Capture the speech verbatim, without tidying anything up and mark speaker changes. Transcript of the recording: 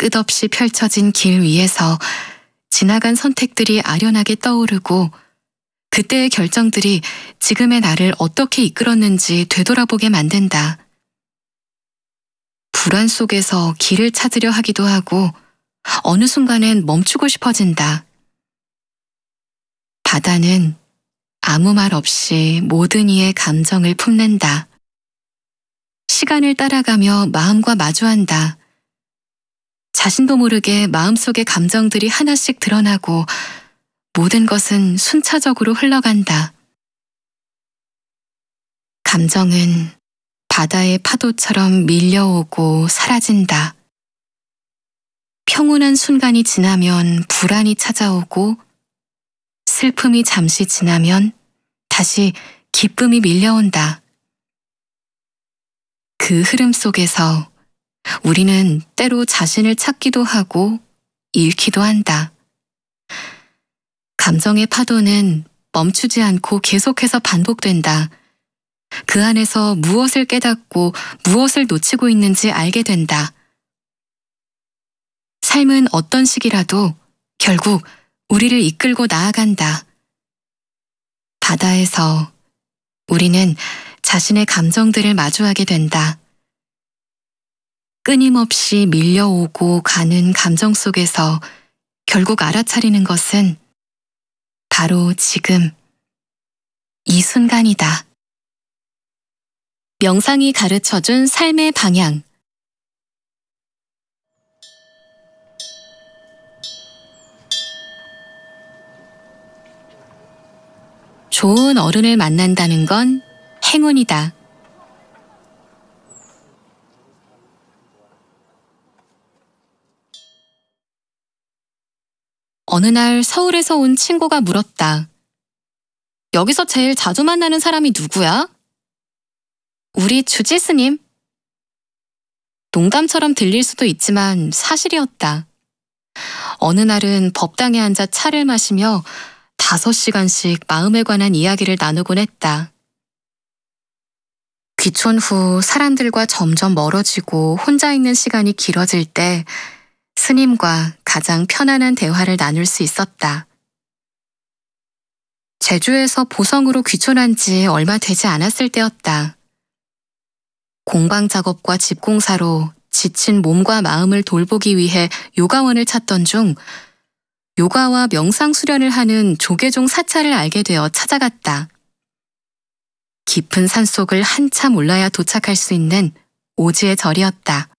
Speaker 1: 끝없이 펼쳐진 길 위에서 지나간 선택들이 아련하게 떠오르고 그때의 결정들이 지금의 나를 어떻게 이끌었는지 되돌아보게 만든다. 불안 속에서 길을 찾으려 하기도 하고 어느 순간엔 멈추고 싶어진다. 바다는 아무 말 없이 모든 이의 감정을 품는다. 시간을 따라가며 마음과 마주한다. 자신도 모르게 마음속의 감정들이 하나씩 드러나고 모든 것은 순차적으로 흘러간다. 감정은 바다의 파도처럼 밀려오고 사라진다. 평온한 순간이 지나면 불안이 찾아오고 슬픔이 잠시 지나면 다시 기쁨이 밀려온다. 그 흐름 속에서 우리는 때로 자신을 찾기도 하고 잃기도 한다. 감정의 파도는 멈추지 않고 계속해서 반복된다. 그 안에서 무엇을 깨닫고 무엇을 놓치고 있는지 알게 된다. 삶은 어떤 시기라도 결국 우리를 이끌고 나아간다. 바다에서 우리는 자신의 감정들을 마주하게 된다. 끊임없이 밀려오고 가는 감정 속에서 결국 알아차리는 것은 바로 지금, 이 순간이다. 명상이 가르쳐준 삶의 방향. 좋은 어른을 만난다는 건 행운이다. 어느 날 서울에서 온 친구가 물었다. 여기서 제일 자주 만나는 사람이 누구야? 우리 주지 스님. 농담처럼 들릴 수도 있지만 사실이었다. 어느 날은 법당에 앉아 차를 마시며 다섯 시간씩 마음에 관한 이야기를 나누곤 했다. 귀촌 후 사람들과 점점 멀어지고 혼자 있는 시간이 길어질 때 스님과 가장 편안한 대화를 나눌 수 있었다. 제주에서 보성으로 귀촌한 지 얼마 되지 않았을 때였다. 공방 작업과 집 공사로 지친 몸과 마음을 돌보기 위해 요가원을 찾던 중 요가와 명상 수련을 하는 조계종 사찰을 알게 되어 찾아갔다. 깊은 산속을 한참 올라야 도착할 수 있는 오지의 절이었다.